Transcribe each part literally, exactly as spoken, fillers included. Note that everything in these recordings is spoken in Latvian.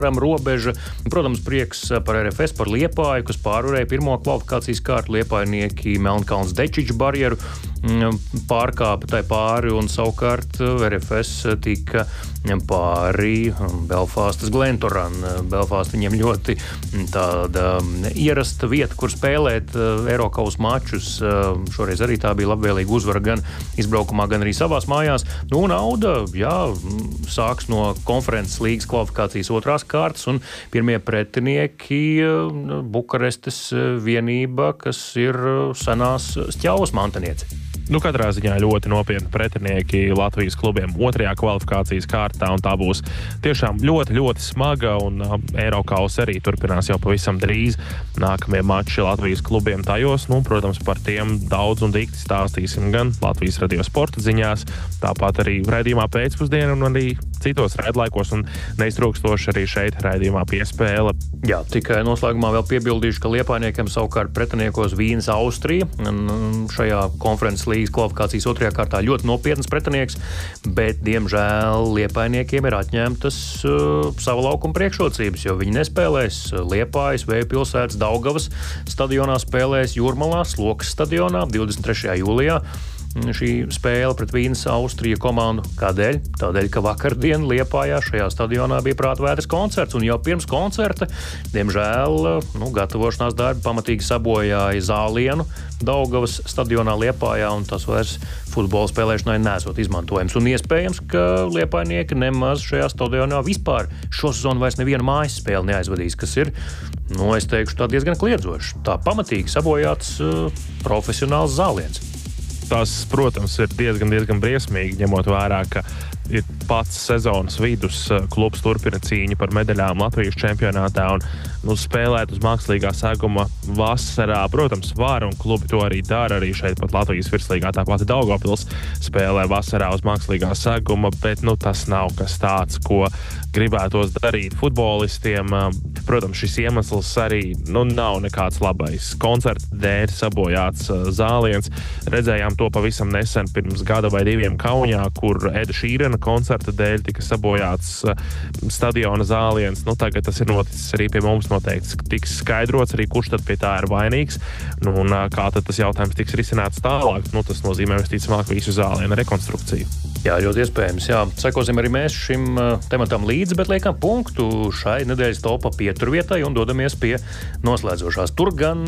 robeža. Protams, prieks par R F S, par Liepāju, kas pārvarēja pirmo kvalifikācijas kārtu. Liepājnieki Melnkalns Dečiča barjeru pārkāpa tai pāri, un savukārt R F S tika pāri Belfastas Glentoran. Belfast viņiem ļoti tāda ierasta vieta, kur spēlēt Eirokaus mačus. Šoreiz arī tā bija labvēlīga uzvara gan izbraukumā, gan arī savās mājās. Nu, un Auda, jā, sāks no konferences līgas kvalifikācijas otrās kārtas, un pirmie pretinieki Bukarestes vienība, kas ir senās Šķauvas mantinieci. Nu, katrā ziņā ļoti nopietni pretinieki Latvijas klubiem otrajā kvalifikācijas kārtā, un tā būs tiešām ļoti, ļoti smaga, un Eirokaus arī turpinās jau pavisam drīz nākamie mači Latvijas klubiem tajos. Nu, protams, par tiem daudz un dikti stāstīsim gan Latvijas radio sporta ziņās, tāpat arī raidījumā pēcpusdienu un arī citos raidlaikos, un neiztrūkstoši arī šeit raidījumā Piespēle. Jā, tikai noslēgumā vēl piebildīšu, ka Liepājniekiem savukārt pretiniekos Vīns Austrija, un šajā konferences līgas kvalifikācijas otrajā kārtā ļoti nopietnas pretinieks, bet, diemžēl, Liepājniekiem ir atņemtas uh, sava laukuma priekšrocības, jo viņi nespēlēs Liepājas, Vējpilsētas, Daugavas stadionā, spēlēs Jūrmalā, Slokas stadionā divdesmit trešajā jūlijā. Šī spēle pret Vīnas Austrija komandu. Kādēļ? Tādēļ, ka vakardien Liepājā šajā stadionā bija prātvētras koncerts, un jau pirms koncerta, diemžēl, nu, gatavošanās darbi pamatīgi sabojāja zālienu Daugavas stadionā Liepājā, un tas vairs futbola spēlēšanai nesot izmantojams. Un iespējams, ka liepājnieki nemaz šajā stadionā vispār šo sezonu vairs nevienu mājas spēli neaizvadīs, kas ir, nu, es teikšu, tā diezgan kliedzoši. Tā pamatīgi sabojāts uh, profesionāls zāliens. Tas, protams, ir diezgan, diezgan briesmīgi, ņemot vērā, ka ir pats sezonas vidus, klubs turpina cīņu par medaļām Latvijas čempionātā, un nu, spēlēt uz mākslīgā seguma vasarā, protams, var, un klubi to arī dara, arī šeit pat Latvijas virslīgā, tāpat Daugavpils spēlē vasarā uz mākslīgā seguma, bet nu, tas nav kas tāds, ko gribētos darīt futbolistiem. Protams, šis iemesls arī nu, nav nekāds labais. Koncerta dēļ sabojāts zāliens. Redzējām to pavisam nesen pirms gada vai diviem Kaunijā, kur Eda Šīrena koncerta dēļ tika sabojāts stadiona zāliens. Nu, tagad tas ir noticis arī pie mums noteikti. Tiks skaidrots arī, kurš tad pie tā ir vainīgs. Nu, un kā tad tas jautājums tiks risināts tālāk? Nu, tas nozīmē visticamāk visu zālienu rekonstrukciju. Jā, ļoti iespējams. Jā. Sekosim arī mēs šim tematam līdzi, bet liekam punktu šai nedēļas topā pieturvietai un dodamies pie noslēdzošās. Tur gan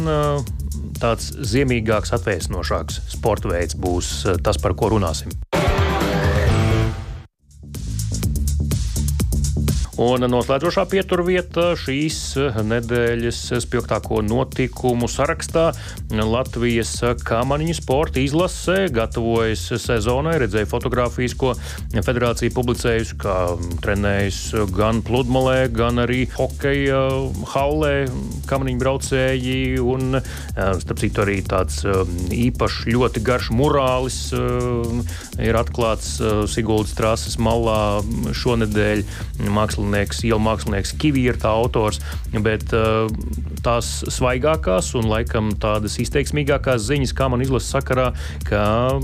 tāds ziemīgāks, atvēsinošāks sporta veids būs tas, par ko runāsim. Un noslēdzošā pieturvieta šīs nedēļas spilgtāko notikumu sarakstā Latvijas kamaniņu sporta izlase gatavojas sezonai. Redzēju fotogrāfijas, ko federācija publicējusi, kā trenējas gan pludmalē, gan arī hokeja hallē kamaniņu braucēji, un starp citu arī tāds īpašs ļoti garš murālis ir atklāts Siguldas trases malā šonedēļ. Mākslinieks Iela mākslinieks Kivi ir tā autors, bet uh, tās svaigākās un laikam tādas izteiksmīgākās ziņas, kā man izlases sakarā, ka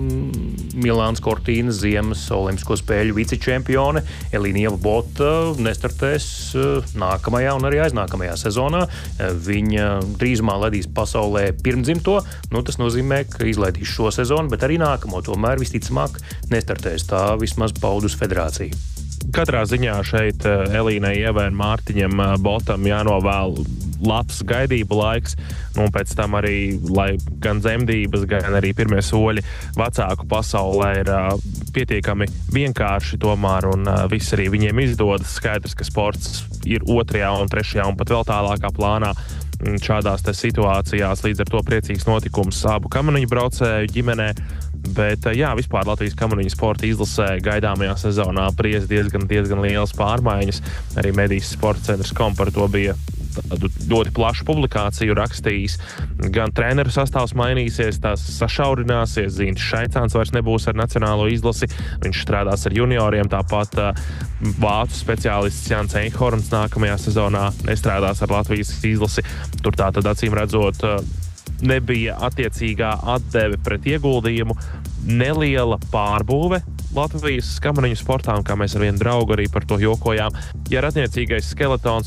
Milāns Cortīnas ziemas olimpisko spēļu vicečempione Elīna Ieva Bota nestartēs uh, nākamajā un arī aiznākamajā sezonā. Uh, viņa drīzumā ledīs pasaulē pirmdzimto, nu tas nozīmē, ka izlaidīs šo sezonu, bet arī nākamo, tomēr visticamāk nestartēs. Tā vismaz paudus federācija. Katrā ziņā šeit Elīnai Ievai un Mārtiņam Botam jānovēl labs gaidību laiks, nu, un pēc tam arī, lai gan dzemdības, gan arī pirmie soļi vecāku pasaulē ir pietiekami vienkārši tomēr, un viss arī viņiem izdodas. Skaidrs, ka sports ir otrajā un trešajā un pat vēl tālākā plānā šādās te situācijās, līdz ar to priecīgs notikums abu kamaniņu braucēju ģimenē. Bet, jā, vispār Latvijas kamaniņu sporta izlasē gaidāmajā sezonā pries diezgan, diezgan lielas pārmaiņas. Arī Medijas sporta centrs kom par to bija tādu ļoti plašu publikāciju rakstījis. Gan treneru sastāvs mainīsies, tās sašaurināsies. Zīnis Šaicāns vairs nebūs ar nacionālo izlasi, viņš strādās ar junioriem. Tāpat vācu speciālists Jānis Einhorns nākamajā sezonā nestrādās ar Latvijas izlasi. Tur tātad acīm redzot nebija attiecīgā atdeve pret ieguldījumu. Neliela pārbūve Latvijas kamaniņu sportā, un kā mēs ar vienu draugu arī par to jokojām, ja ratniecīgais skeletons